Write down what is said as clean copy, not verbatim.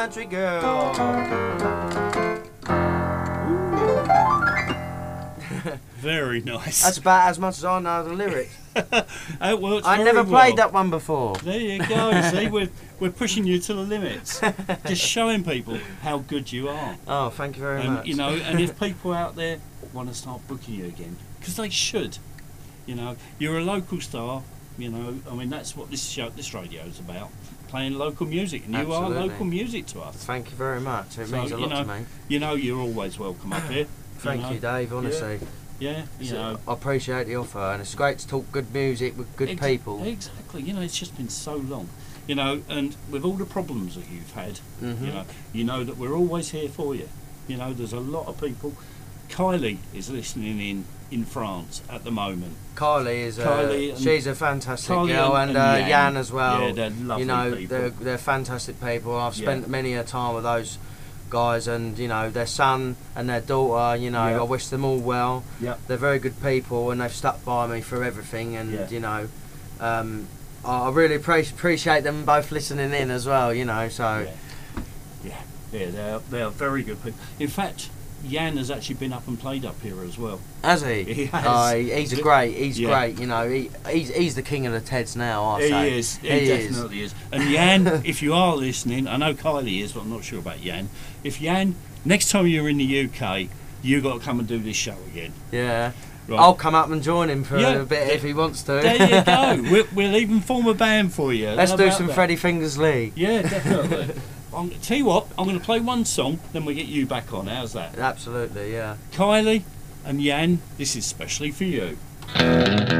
Country girl. Very nice. That's about as much as I know the lyrics. It works. I very never played well. that one before. There you go. See, we're pushing you to the limits. Just showing people how good you are. Oh, thank you very much. You know, and if people out there want to start booking you again, because they should, you know, you're a local star. You know, I mean, that's what this radio is about, playing local music, and you Absolutely. are local music to us. Thank you very much. It So, means a lot to me. You know, you're always welcome up here. Thank you, Dave. Honestly, Yeah, you know. I appreciate the offer, and it's great to talk good music with good people. Exactly. You know, it's just been so long. You know, and with all the problems that you've had, you know that we're always here for you. You know, there's a lot of people. Kylie is listening in France at the moment. Kylie she's a fantastic Kylie girl, and Jan as well. Yeah, they're lovely you know, people. they're fantastic people. I've spent many a time with those guys, and you know, their son and their daughter. You know, I wish them all well. Yeah. They're very good people, and they've stuck by me through everything. And you know, I really appreciate them both listening in as well. You know, so yeah, they are very good people. In fact, Jan has actually been up and played up here as well. Has he? He has. He's great. You know, he's the king of the Teds now. I say. He is. He definitely is. And Jan, if you are listening, I know Kylie is, but I'm not sure about Jan. If Jan, next time you're in the UK, you got to come and do this show again. Yeah. Right. I'll come up and join him for a bit if he wants to. There you go. We'll even form a band for you. Let's do some Freddie Fingers Lee. Yeah, definitely. Tell you what, I'm going to play one song, then we get you back on. How's that? Absolutely, yeah. Kylie and Jan, this is specially for you.